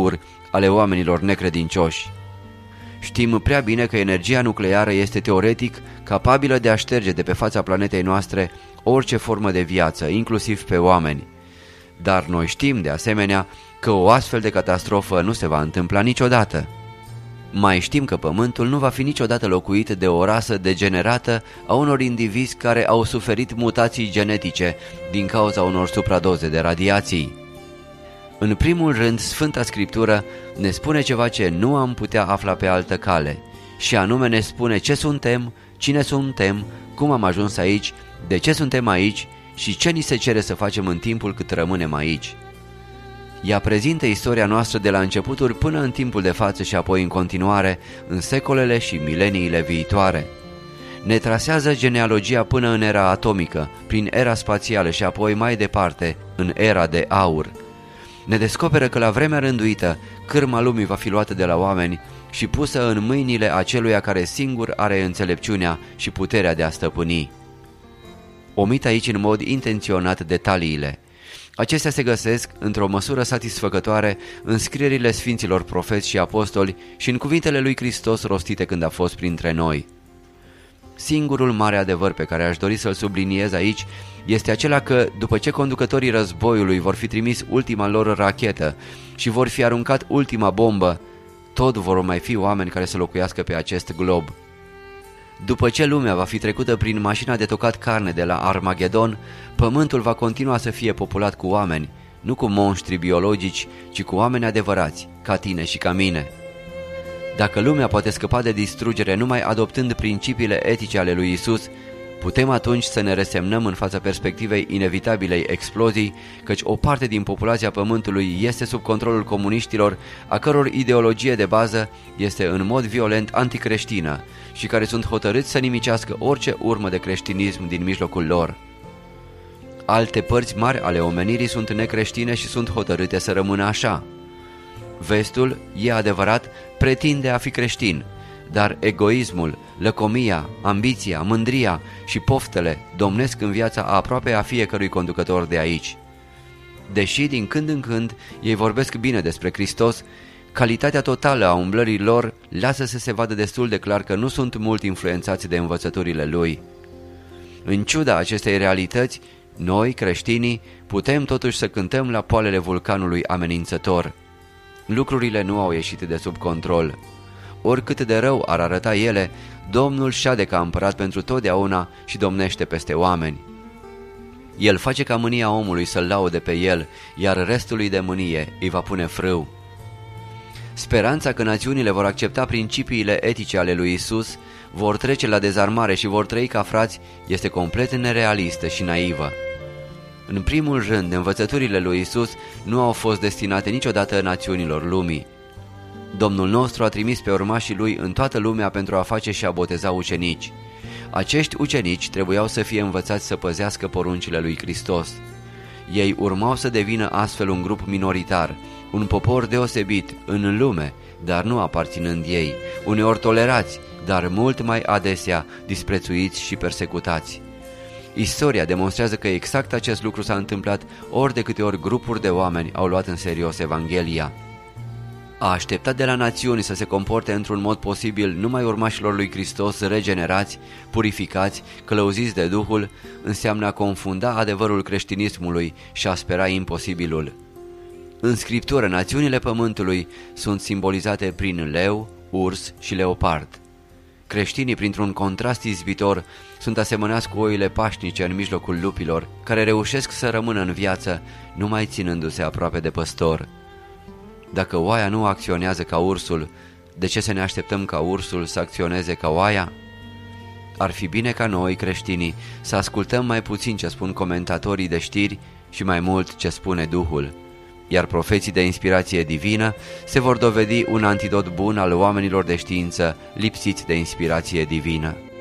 locuri ale oamenilor necredincioși. Știm prea bine că energia nucleară este teoretic capabilă de a șterge de pe fața planetei noastre orice formă de viață, inclusiv pe oameni. Dar noi știm de asemenea că o astfel de catastrofă nu se va întâmpla niciodată. Mai știm că Pământul nu va fi niciodată locuit de o rasă degenerată a unor indivizi care au suferit mutații genetice din cauza unor supradoze de radiații. În primul rând, Sfânta Scriptură ne spune ceva ce nu am putea afla pe altă cale, și anume ne spune ce suntem, cine suntem, cum am ajuns aici, de ce suntem aici și ce ni se cere să facem în timpul cât rămânem aici. Ea prezintă istoria noastră de la începuturi până în timpul de față și apoi în continuare, în secolele și mileniile viitoare. Ne trasează genealogia până în era atomică, prin era spațială și apoi mai departe, în era de aur. Ne descoperă că la vremea rânduită, cârma lumii va fi luată de la oameni și pusă în mâinile aceluia care singur are înțelepciunea și puterea de a stăpâni. Omit aici în mod intenționat detaliile. Acestea se găsesc, într-o măsură satisfăcătoare, în scrierile Sfinților Profeți și Apostoli și în cuvintele lui Hristos rostite când a fost printre noi. Singurul mare adevăr pe care aș dori să-l subliniez aici este acela că, după ce conducătorii războiului vor fi trimis ultima lor rachetă și vor fi aruncat ultima bombă, tot vor mai fi oameni care să locuiască pe acest glob. După ce lumea va fi trecută prin mașina de tocat carne de la Armagedon, Pământul va continua să fie populat cu oameni, nu cu monștri biologici, ci cu oameni adevărați, ca tine și ca mine. Dacă lumea poate scăpa de distrugere numai adoptând principiile etice ale lui Isus, putem atunci să ne resemnăm în fața perspectivei inevitabilei explozii, căci o parte din populația Pământului este sub controlul comuniștilor, a căror ideologie de bază este în mod violent anticreștină și care sunt hotărâți să nimicească orice urmă de creștinism din mijlocul lor. Alte părți mari ale omenirii sunt necreștine și sunt hotărâte să rămână așa. Vestul, e adevărat, pretinde a fi creștin, dar egoismul, lăcomia, ambiția, mândria și poftele domnesc în viața aproape a fiecărui conducător de aici. Deși din când în când ei vorbesc bine despre Hristos, calitatea totală a umblării lor lasă să se vadă destul de clar că nu sunt mult influențați de învățăturile lui. În ciuda acestei realități, noi, creștinii, putem totuși să cântăm la poalele vulcanului amenințător. Lucrurile nu au ieșit de sub control. Oricât de rău ar arăta ele, Domnul șade ca împărat pentru totdeauna și domnește peste oameni. El face ca mânia omului să-l laude pe el, iar restului de mânie îi va pune frâu. Speranța că națiunile vor accepta principiile etice ale lui Isus, vor trece la dezarmare și vor trăi ca frați, este complet nerealistă și naivă. În primul rând, învățăturile lui Isus nu au fost destinate niciodată națiunilor lumii. Domnul nostru a trimis pe urmașii lui în toată lumea pentru a face și a boteza ucenici. Acești ucenici trebuiau să fie învățați să păzească poruncile lui Hristos. Ei urmau să devină astfel un grup minoritar, un popor deosebit în lume, dar nu aparținând ei, uneori tolerați, dar mult mai adesea disprețuiți și persecutați. Istoria demonstrează că exact acest lucru s-a întâmplat ori de câte ori grupuri de oameni au luat în serios Evanghelia. A aștepta de la națiuni să se comporte într-un mod posibil numai urmașilor lui Hristos regenerați, purificați, călăuziți de Duhul, înseamnă a confunda adevărul creștinismului și a spera imposibilul. În Scriptură, națiunile Pământului sunt simbolizate prin leu, urs și leopard. Creștinii, printr-un contrast izbitor, sunt asemănați cu oile pașnice în mijlocul lupilor, care reușesc să rămână în viață, numai ținându-se aproape de păstor. Dacă oaia nu acționează ca ursul, de ce să ne așteptăm ca ursul să acționeze ca oaia? Ar fi bine ca noi, creștinii, să ascultăm mai puțin ce spun comentatorii de știri și mai mult ce spune Duhul. Iar profeții de inspirație divină se vor dovedi un antidot bun al oamenilor de știință lipsiți de inspirație divină.